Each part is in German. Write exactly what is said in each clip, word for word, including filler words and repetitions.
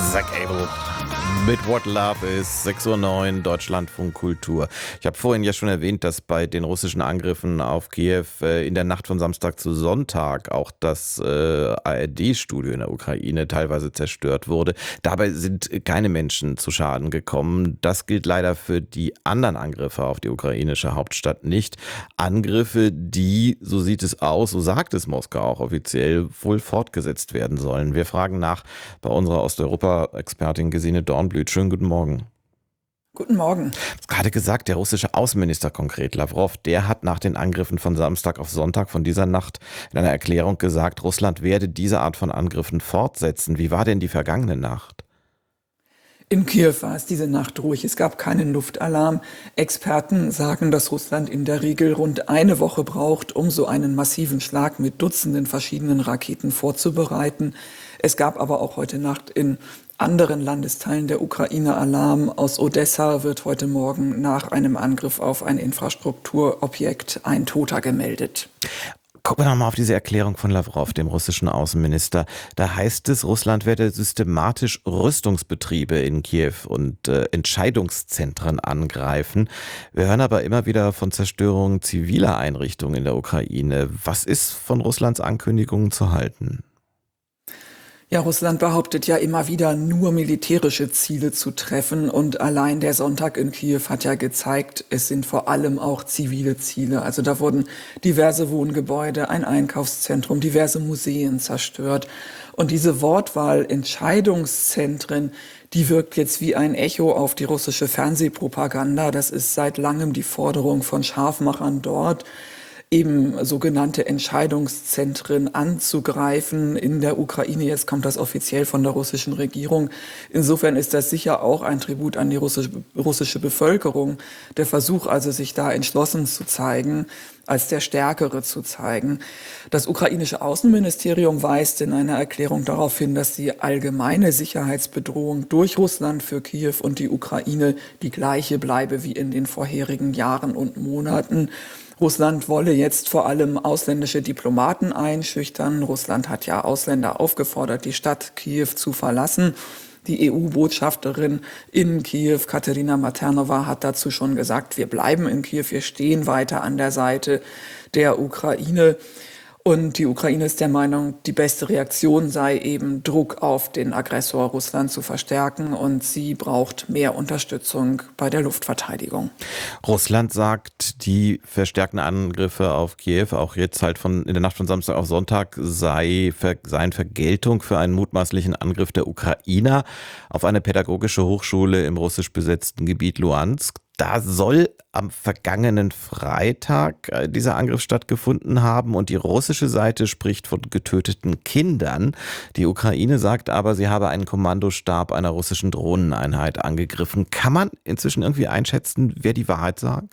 Zach Abel mit What Love Is, sechs Uhr neun, Deutschlandfunk Kultur. Ich habe vorhin ja schon erwähnt, dass bei den russischen Angriffen auf Kiew äh, in der Nacht von Samstag zu Sonntag auch das äh, A R D-Studio in der Ukraine teilweise zerstört wurde. Dabei sind keine Menschen zu Schaden gekommen. Das gilt leider für die anderen Angriffe auf die ukrainische Hauptstadt nicht. Angriffe, die, so sieht es aus, so sagt es Moskau auch offiziell, wohl fortgesetzt werden sollen. Wir fragen nach bei unserer Osteuropa-Expertin Gesine Dornblüt. Schönen guten Morgen. Guten Morgen. Du hast gerade gesagt, der russische Außenminister konkret, Lawrow, der hat nach den Angriffen von Samstag auf Sonntag von dieser Nacht in einer Erklärung gesagt, Russland werde diese Art von Angriffen fortsetzen. Wie war denn die vergangene Nacht? In Kiew war es diese Nacht ruhig. Es gab keinen Luftalarm. Experten sagen, dass Russland in der Regel rund eine Woche braucht, um so einen massiven Schlag mit Dutzenden verschiedenen Raketen vorzubereiten. Es gab aber auch heute Nacht in anderen Landesteilen der Ukraine Alarm. Aus Odessa wird heute Morgen nach einem Angriff auf ein Infrastrukturobjekt ein Toter gemeldet. Gucken wir nochmal auf diese Erklärung von Lawrow, dem russischen Außenminister. Da heißt es, Russland werde systematisch Rüstungsbetriebe in Kiew und äh, Entscheidungszentren angreifen. Wir hören aber immer wieder von Zerstörungen ziviler Einrichtungen in der Ukraine. Was ist von Russlands Ankündigungen zu halten? Ja, Russland behauptet ja immer wieder, nur militärische Ziele zu treffen. Und allein der Sonntag in Kiew hat ja gezeigt, es sind vor allem auch zivile Ziele. Also da wurden diverse Wohngebäude, ein Einkaufszentrum, diverse Museen zerstört. Und diese Wortwahl Entscheidungszentren, die wirkt jetzt wie ein Echo auf die russische Fernsehpropaganda. Das ist seit langem die Forderung von Scharfmachern dort, eben sogenannte Entscheidungszentren anzugreifen in der Ukraine. Jetzt kommt das offiziell von der russischen Regierung. Insofern ist das sicher auch ein Tribut an die russische, russische Bevölkerung. Der Versuch also, sich da entschlossen zu zeigen, als der Stärkere zu zeigen. Das ukrainische Außenministerium weist in einer Erklärung darauf hin, dass die allgemeine Sicherheitsbedrohung durch Russland für Kiew und die Ukraine die gleiche bleibe wie in den vorherigen Jahren und Monaten. Russland wolle jetzt vor allem ausländische Diplomaten einschüchtern. Russland hat ja Ausländer aufgefordert, die Stadt Kiew zu verlassen. Die E U-Botschafterin in Kiew, Katerina Maternova, hat dazu schon gesagt, wir bleiben in Kiew, wir stehen weiter an der Seite der Ukraine. Und die Ukraine ist der Meinung, die beste Reaktion sei eben, Druck auf den Aggressor Russland zu verstärken. Und sie braucht mehr Unterstützung bei der Luftverteidigung. Russland sagt, die verstärkten Angriffe auf Kiew, auch jetzt halt von in der Nacht von Samstag auf Sonntag, sei, seien Vergeltung für einen mutmaßlichen Angriff der Ukrainer auf eine pädagogische Hochschule im russisch besetzten Gebiet Luhansk. Da soll am vergangenen Freitag dieser Angriff stattgefunden haben und die russische Seite spricht von getöteten Kindern. Die Ukraine sagt aber, sie habe einen Kommandostab einer russischen Drohneneinheit angegriffen. Kann man inzwischen irgendwie einschätzen, wer die Wahrheit sagt?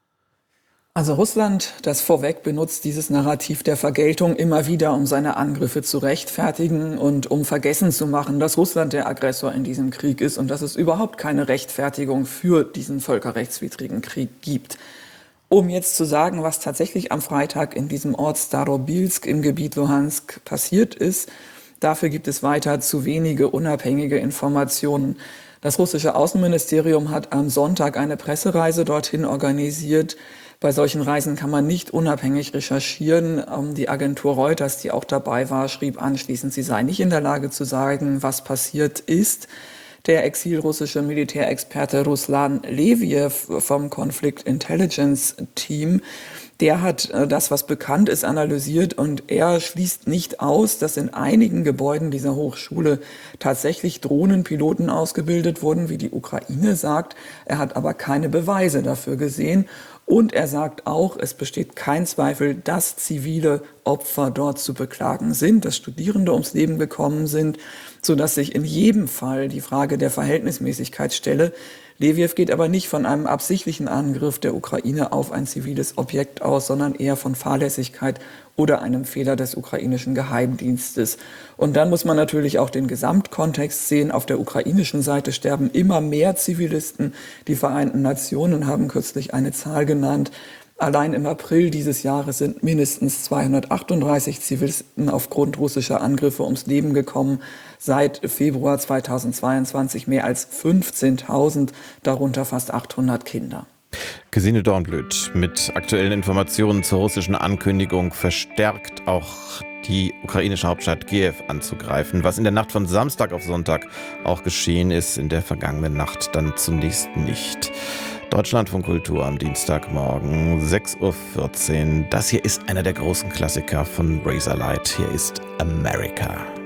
Also Russland, das vorweg benutzt dieses Narrativ der Vergeltung immer wieder, um seine Angriffe zu rechtfertigen und um vergessen zu machen, dass Russland der Aggressor in diesem Krieg ist und dass es überhaupt keine Rechtfertigung für diesen völkerrechtswidrigen Krieg gibt. Um jetzt zu sagen, was tatsächlich am Freitag in diesem Ort Starobilsk im Gebiet Luhansk passiert ist, dafür gibt es weiter zu wenige unabhängige Informationen. Das russische Außenministerium hat am Sonntag eine Pressereise dorthin organisiert. Bei solchen Reisen kann man nicht unabhängig recherchieren. Die Agentur Reuters, die auch dabei war, schrieb anschließend, sie sei nicht in der Lage zu sagen, was passiert ist. Der exilrussische Militärexperte Ruslan Leviev vom Conflict Intelligence Team, der hat das, was bekannt ist, analysiert und er schließt nicht aus, dass in einigen Gebäuden dieser Hochschule tatsächlich Drohnenpiloten ausgebildet wurden, wie die Ukraine sagt. Er hat aber keine Beweise dafür gesehen. Und er sagt auch, es besteht kein Zweifel, dass zivile Opfer dort zu beklagen sind, dass Studierende ums Leben gekommen sind, sodass sich in jedem Fall die Frage der Verhältnismäßigkeit stelle. Leviev geht aber nicht von einem absichtlichen Angriff der Ukraine auf ein ziviles Objekt aus, sondern eher von Fahrlässigkeit oder einem Fehler des ukrainischen Geheimdienstes. Und dann muss man natürlich auch den Gesamtkontext sehen. Auf der ukrainischen Seite sterben immer mehr Zivilisten. Die Vereinten Nationen haben kürzlich eine Zahl genannt. Allein im April dieses Jahres sind mindestens zweihundertachtunddreißig Zivilisten aufgrund russischer Angriffe ums Leben gekommen. Seit Februar zweitausendzweiundzwanzig mehr als fünfzehntausend, darunter fast achthundert Kinder. Gesine Dornblüt mit aktuellen Informationen zur russischen Ankündigung, verstärkt auch die ukrainische Hauptstadt Kiew anzugreifen, was in der Nacht von Samstag auf Sonntag auch geschehen ist, in der vergangenen Nacht dann zunächst nicht. Deutschlandfunk Kultur am Dienstagmorgen, sechs Uhr vierzehn. Das hier ist einer der großen Klassiker von Razorlight. Hier ist America.